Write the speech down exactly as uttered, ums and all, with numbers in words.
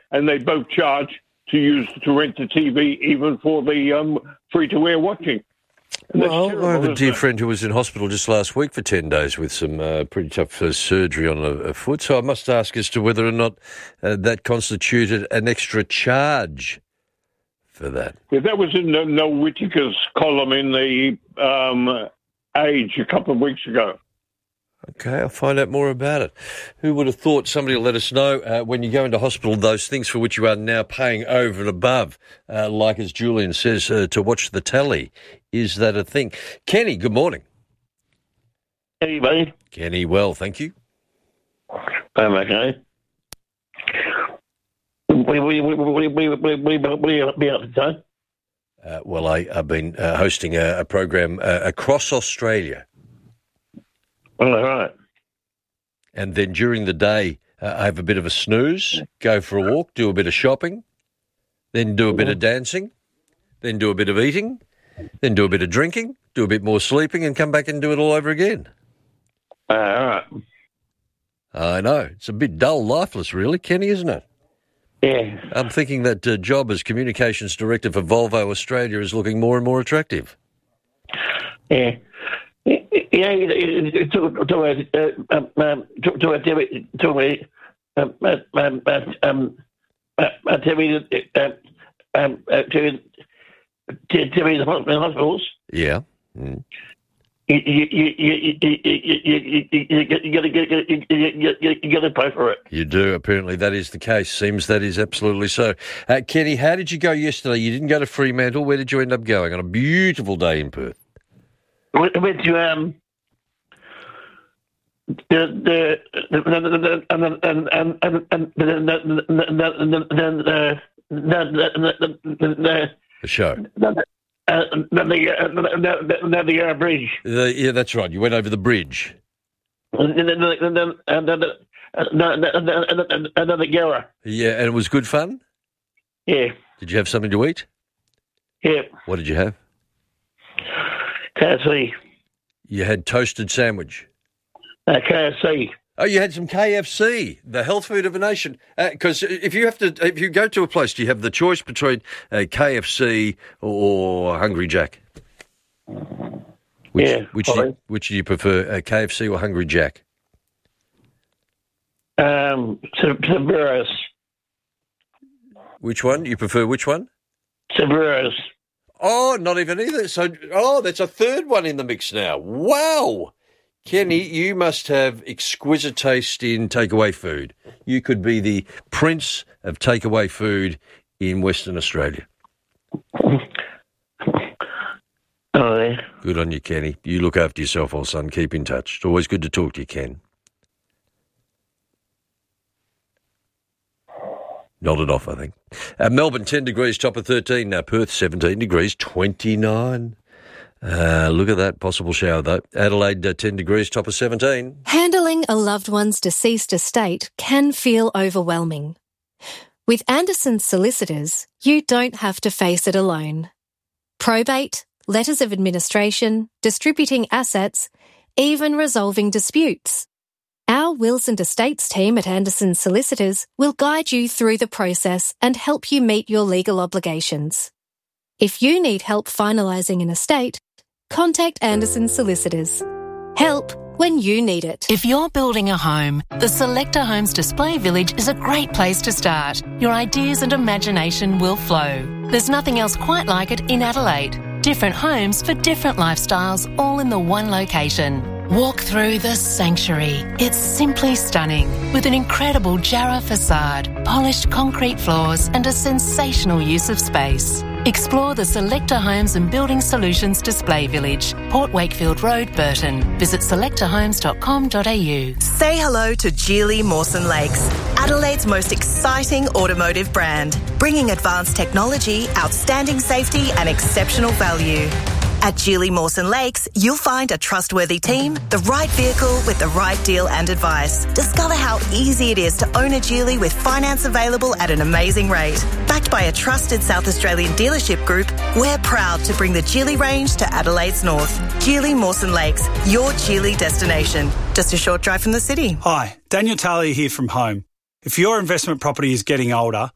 and they both charge to use to rent the T V, even for the um, free-to-air watching. And well, terrible, I have a dear it? friend who was in hospital just last week for ten days with some uh, pretty tough uh, surgery on a, a foot. So I must ask as to whether or not uh, that constituted an extra charge for that. Yeah, that was in Noel Whittaker's column in the um, Age a couple of weeks ago. Okay, I'll find out more about it. Who would have thought? Somebody will let us know uh, when you go into hospital, those things for which you are now paying over and above, uh, like as Julian says, uh, to watch the telly. Is that a thing? Kenny, good morning. Hey, buddy. Kenny, well, thank you. I'm okay. What are you up to, son? Uh, well, I, I've been uh, hosting a, a program uh, across Australia. All right. And then during the day, uh, I have a bit of a snooze, go for a walk, do a bit of shopping, then do a bit of dancing, then do a bit of eating, then do a bit of drinking, do a bit more sleeping, and come back and do it all over again. Uh, all right. I know. It's a bit dull, lifeless, really, Kenny, isn't it? Yeah. I'm thinking that uh, job as communications director for Volvo Australia is looking more and more attractive. Yeah. Yeah, to to to um um to to to to um um um um to me um um to to to me the hospitals. Yeah. Mm. You you you you you you you gotta get you gotta pay for it. You do. Apparently, that is the case. Seems that is absolutely so. Uh, Kenny, how did you go yesterday? You didn't go to Fremantle. Where did you end up going on a beautiful day in Perth? Went went to um the the and and and and and and the The show. Uh, the the uh, bridge. The, yeah, that's right. You went over the bridge. Another Gower. Yeah, and it was good fun? Yeah. Did you have something to eat? Yeah. What did you have? K F C. You had toasted sandwich. Uh, K F C. Oh, you had some K F C, the health food of a nation. Because uh, if you have to, if you go to a place, do you have the choice between uh, K F C or Hungry Jack? Which, yeah. Which do, you, which do you prefer, uh, K F C or Hungry Jack? Um, Cerberus. Which one? You prefer which one? Cerberus. Oh, not even either. So, oh, that's a third one in the mix now. Wow. Kenny, you must have exquisite taste in takeaway food. You could be the prince of takeaway food in Western Australia. Oh, yeah. Good on you, Kenny. You look after yourself, old son. Keep in touch. It's always good to talk to you, Ken. Nodded off, I think. Uh, Melbourne, ten degrees, top of thirteen. Now Perth, seventeen degrees, twenty-nine. Uh, look at that, possible shower though. Adelaide, uh, ten degrees, top of seventeen. Handling a loved one's deceased estate can feel overwhelming. With Anderson's solicitors, you don't have to face it alone. Probate, letters of administration, distributing assets, even resolving disputes. Our Wills and Estates team at Anderson's Solicitors will guide you through the process and help you meet your legal obligations. If you need help finalising an estate, contact Anderson's Solicitors. Help when you need it. If you're building a home, the Selector Homes Display Village is a great place to start. Your ideas and imagination will flow. There's nothing else quite like it in Adelaide. Different homes for different lifestyles, all in the one location. Walk through the sanctuary. It's simply stunning, with an incredible Jarrah facade, polished concrete floors and a sensational use of space. Explore the Selector Homes and Building Solutions Display Village, Port Wakefield Road, Burton. Visit selector homes dot com dot a u. Say hello to Geely Mawson Lakes, Adelaide's most exciting automotive brand, bringing advanced technology, outstanding safety and exceptional value. At Geely Mawson Lakes, you'll find a trustworthy team, the right vehicle with the right deal and advice. Discover how easy it is to own a Geely with finance available at an amazing rate. Backed by a trusted South Australian dealership group, we're proud to bring the Geely range to Adelaide's north. Geely Mawson Lakes, your Geely destination. Just a short drive from the city. Hi, Daniel Talia here from Home. If your investment property is getting older,